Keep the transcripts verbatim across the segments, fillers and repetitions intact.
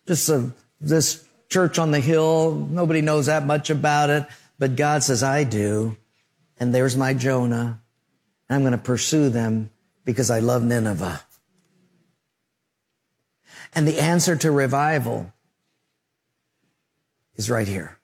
just a, this church on the hill. Nobody knows that much about it. But God says, I do. And there's my Jonah. I'm going to pursue them because I love Nineveh. And the answer to revival is right here.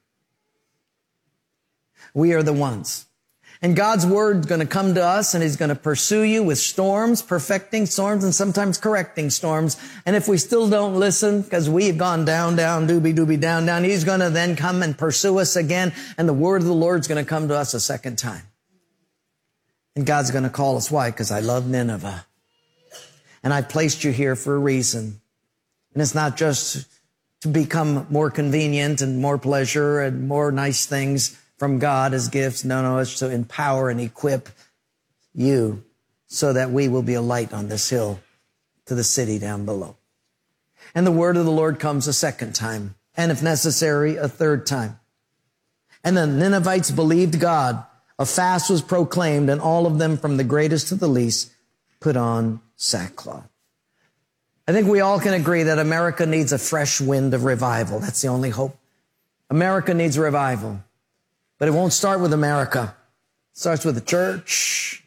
We are the ones. And God's word's going to come to us, and he's going to pursue you with storms, perfecting storms, and sometimes correcting storms. And if we still don't listen, because we've gone down, down, doobie, doobie, down, down, he's going to then come and pursue us again, and the word of the Lord's going to come to us a second time. And God's going to call us. Why? Because I love Nineveh. And I placed you here for a reason. And it's not just to become more convenient and more pleasure and more nice things from God as gifts. No, no, it's to empower and equip you so that we will be a light on this hill to the city down below. And the word of the Lord comes a second time, and if necessary, a third time. And the Ninevites believed God. A fast was proclaimed, and all of them, from the greatest to the least, put on sackcloth. I think we all can agree that America needs a fresh wind of revival. That's the only hope. America needs revival. But it won't start with America. It starts with the church.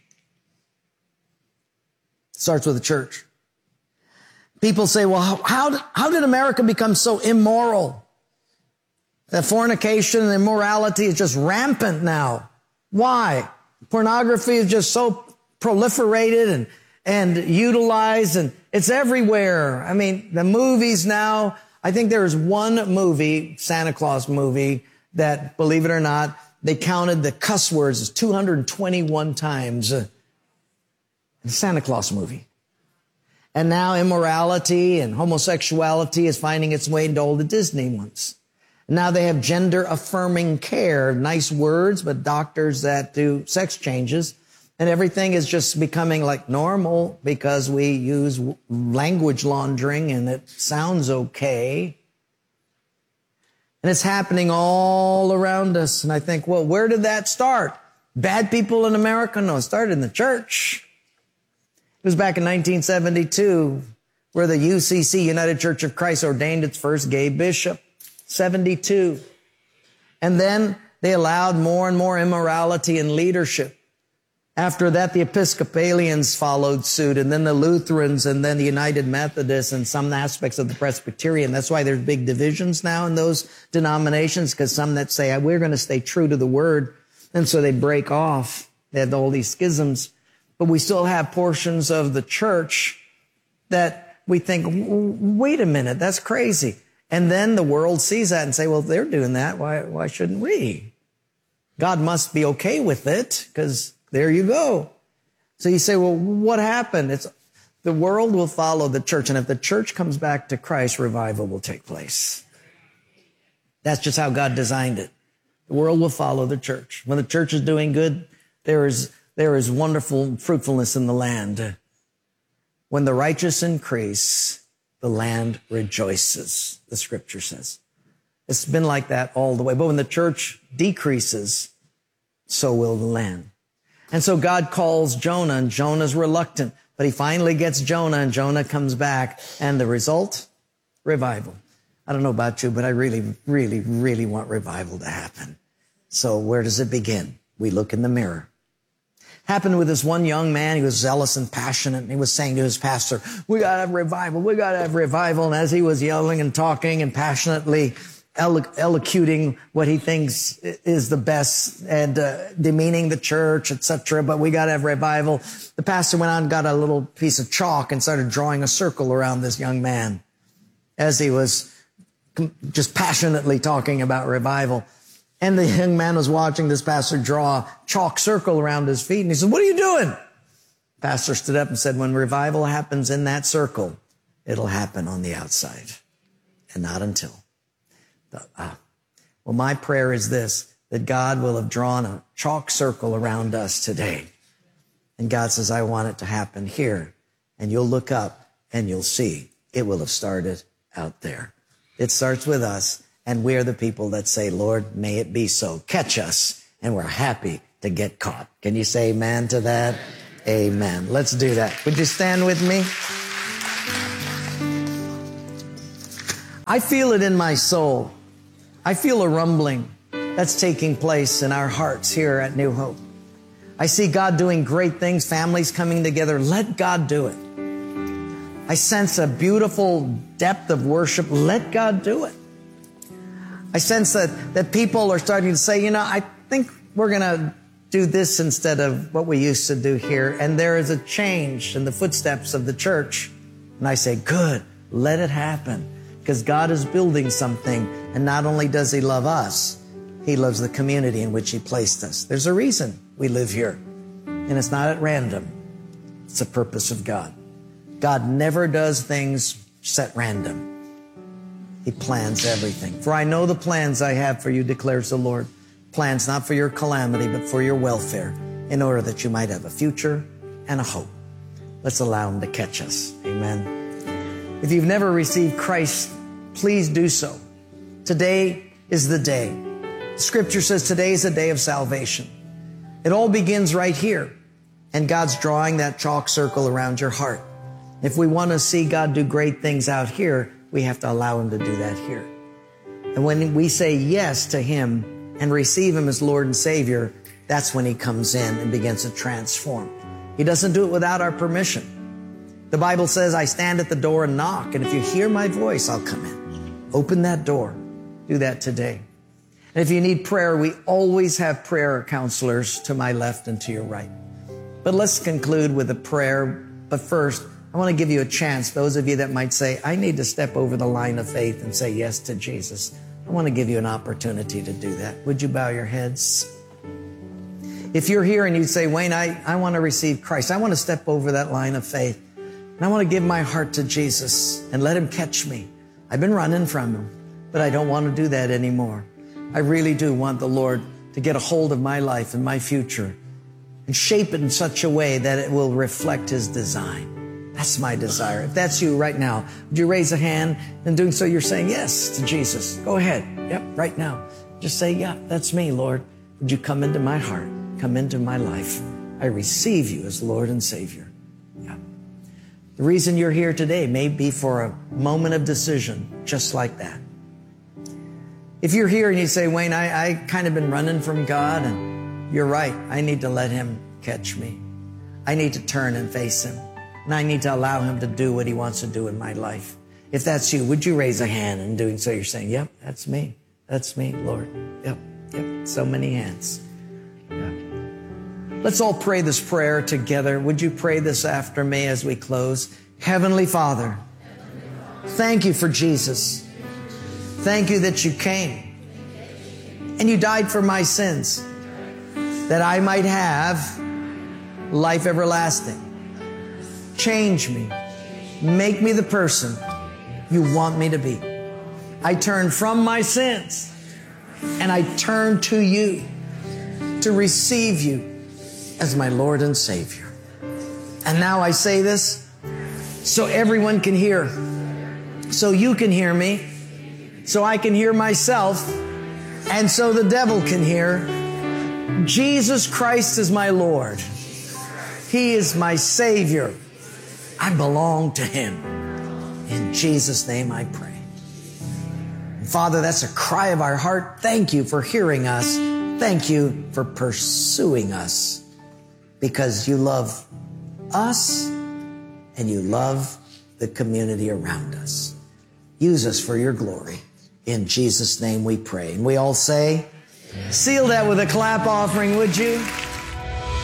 It starts with the church. People say, well, how, how, how did America become so immoral? That fornication and immorality is just rampant now. Why? Pornography is just so proliferated and, and utilized, and it's everywhere. I mean, the movies now, I think there is one movie, Santa Claus movie, that, believe it or not, they counted the cuss words as two hundred twenty-one times in the Santa Claus movie. And now immorality and homosexuality is finding its way into all the Disney ones. Now they have gender-affirming care, nice words, but doctors that do sex changes. And everything is just becoming like normal because we use language laundering and it sounds okay. And it's happening all around us. And I think, well, where did that start? Bad people in America? No, it started in the church. It was back in nineteen seventy-two where the U C C, United Church of Christ, ordained its first gay bishop. seventy-two. And then they allowed more and more immorality in leadership. After that, the Episcopalians followed suit, and then the Lutherans, and then the United Methodists, and some aspects of the Presbyterian. That's why there's big divisions now in those denominations, because some that say, we're going to stay true to the word, and so they break off. They have all these schisms. But we still have portions of the church that we think, wait a minute, that's crazy. And then the world sees that and say, well, they're doing that. Why, why shouldn't we? God must be okay with it, because there you go. So you say, well, what happened? It's the world will follow the church. And if the church comes back to Christ, revival will take place. That's just how God designed it. The world will follow the church. When the church is doing good, there is, there is wonderful fruitfulness in the land. When the righteous increase, the land rejoices, the scripture says. It's been like that all the way. But when the church decreases, so will the land. And so God calls Jonah, and Jonah's reluctant. But he finally gets Jonah, and Jonah comes back. And the result? Revival. I don't know about you, but I really, really, really want revival to happen. So where does it begin? We look in the mirror. Happened with this one young man. He was zealous and passionate, and he was saying to his pastor, we got to have revival. We got to have revival. And as he was yelling and talking and passionately elocuting what he thinks is the best and uh, demeaning the church, et cetera, but we got to have revival, the pastor went out and got a little piece of chalk and started drawing a circle around this young man as he was just passionately talking about revival. And the young man was watching this pastor draw a chalk circle around his feet. And he said, what are you doing? Pastor stood up and said, when revival happens in that circle, it'll happen on the outside. And not until. Uh, well, my prayer is this, that God will have drawn a chalk circle around us today. And God says, I want it to happen here. And you'll look up and you'll see it will have started out there. It starts with us. And we're the people that say, Lord, may it be so. Catch us. And we're happy to get caught. Can you say amen to that? Amen. Let's do that. Would you stand with me? I feel it in my soul. I feel a rumbling that's taking place in our hearts here at New Hope. I see God doing great things, families coming together. Let God do it. I sense a beautiful depth of worship. Let God do it. I sense that, that people are starting to say, you know, I think we're going to do this instead of what we used to do here. And there is a change in the footsteps of the church. And I say, good, let it happen. Because God is building something. And not only does He love us, He loves the community in which He placed us. There's a reason we live here. And it's not at random. It's the purpose of God. God never does things set random. He plans everything. For I know the plans I have for you, declares the Lord. Plans not for your calamity, but for your welfare, in order that you might have a future and a hope. Let's allow Him to catch us. Amen. If you've never received Christ, please do so. Today is the day. Scripture says today is a day of salvation. It all begins right here. And God's drawing that chalk circle around your heart. If we want to see God do great things out here, we have to allow Him to do that here. And when we say yes to Him and receive Him as Lord and Savior, that's when He comes in and begins to transform. He doesn't do it without our permission. The Bible says, I stand at the door and knock, and if you hear my voice, I'll come in. Open that door. Do that today. And if you need prayer, we always have prayer counselors to my left and to your right. But let's conclude with a prayer. But first, I want to give you a chance, those of you that might say, I need to step over the line of faith and say yes to Jesus. I want to give you an opportunity to do that. Would you bow your heads? If you're here and you say, Wayne, I, I want to receive Christ. I want to step over that line of faith. And I want to give my heart to Jesus and let Him catch me. I've been running from Him, but I don't want to do that anymore. I really do want the Lord to get a hold of my life and my future and shape it in such a way that it will reflect His design. That's my desire. If that's you right now, would you raise a hand? In doing so, you're saying yes to Jesus. Go ahead. Yep, right now. Just say, yeah, that's me, Lord. Would you come into my heart? Come into my life. I receive you as Lord and Savior. Yeah. The reason you're here today may be for a moment of decision, just like that. If you're here and you say, Wayne, I, I kind of been running from God, and you're right. I need to let Him catch me. I need to turn and face Him. And I need to allow Him to do what He wants to do in my life. If that's you, would you raise a hand? And doing so, you're saying, yep, that's me. That's me, Lord. Yep, yep. So many hands. Yep. Let's all pray this prayer together. Would you pray this after me as we close? Heavenly Father, thank you for Jesus. Thank you that you came and you died for my sins, that I might have life everlasting. Change me. Make me the person you want me to be. I turn from my sins and I turn to you to receive you as my Lord and Savior. And now I say this so everyone can hear, so you can hear me, so I can hear myself, and so the devil can hear. Jesus Christ is my Lord. He is my Savior. I belong to Him. In Jesus' name I pray. Father, that's a cry of our heart. Thank you for hearing us. Thank you for pursuing us, because you love us and you love the community around us. Use us for your glory. In Jesus' name we pray. And we all say, seal that with a clap offering, would you?